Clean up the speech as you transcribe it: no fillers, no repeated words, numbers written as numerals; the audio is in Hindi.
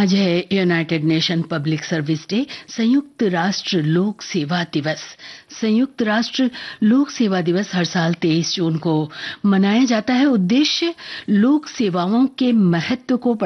आज है United nation public service day, संयुक्त राष्ट्र लोक सेवा दिवस। संयुक्त राष्ट्र लोक सेवा दिवस हर साल 23 जून को मनाया जाता है। उद्देश्य लोक सेवाओं के महत्व को